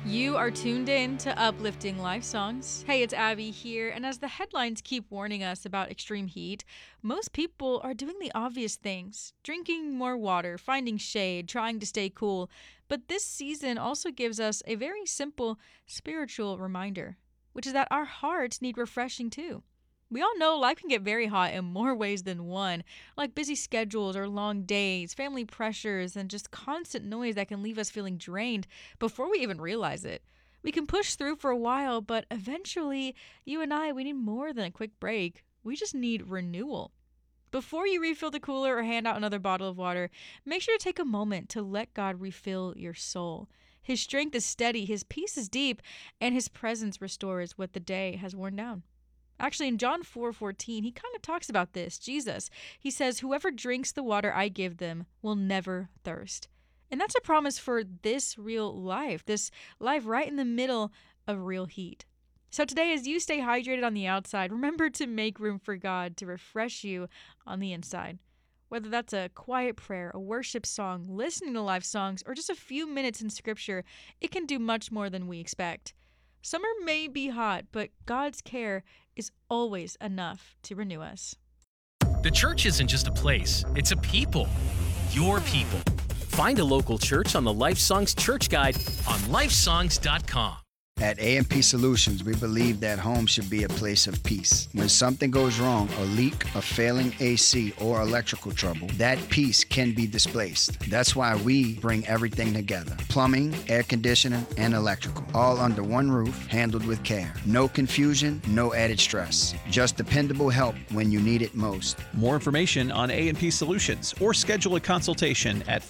You are tuned in to Uplifting Life Songs. Hey, it's Abby here, and as the headlines keep warning us about extreme heat, most people are doing the obvious things, drinking more water, finding shade, trying to stay cool. But this season also gives us a very simple spiritual reminder, which is that our hearts need refreshing too. We all know life can get very hot in more ways than one, like busy schedules or long days, family pressures, and just constant noise that can leave us feeling drained before we even realize it. We can push through for a while, but eventually, you and I, we need more than a quick break. We just need renewal. Before you refill the cooler or hand out another bottle of water, make sure to take a moment to let God refill your soul. His strength is steady, His peace is deep, and His presence restores what the day has worn down. Actually, in John 4:14, he kind of talks about this. Jesus, he says, "Whoever drinks the water I give them will never thirst." And that's a promise for this this life right in the middle of real heat. So today, as you stay hydrated on the outside, remember to make room for God to refresh you on the inside. Whether that's a quiet prayer, a worship song, listening to live songs, or just a few minutes in scripture, it can do much more than we expect. Summer may be hot, but God's care is always enough to renew us. The church isn't just a place, it's a people. Your people. Find a local church on the Life Songs Church Guide on lifesongs.com. At A&P Solutions, we believe that home should be a place of peace. When something goes wrong, a leak, a failing AC, or electrical trouble, that peace can be displaced. That's why we bring everything together. Plumbing, air conditioning, and electrical. All under one roof, handled with care. No confusion, no added stress. Just dependable help when you need it most. More information on A&P Solutions or schedule a consultation at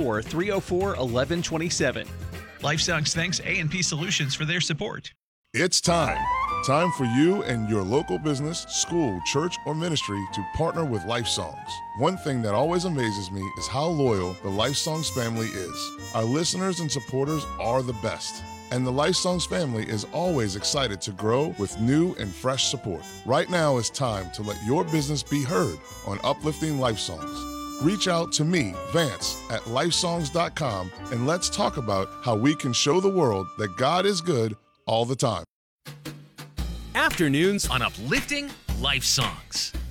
504-304-1127. LifeSongs thanks A&P Solutions for their support. It's time. Time for you and your local business, school, church, or ministry to partner with Life Songs. One thing that always amazes me is how loyal the Life Songs family is. Our listeners and supporters are the best. And the Life Songs family is always excited to grow with new and fresh support. Right now is time to let your business be heard on Uplifting Life Songs. Reach out to me, Vance, at lifesongs.com, and let's talk about how we can show the world that God is good all the time. Afternoons on Uplifting Life Songs.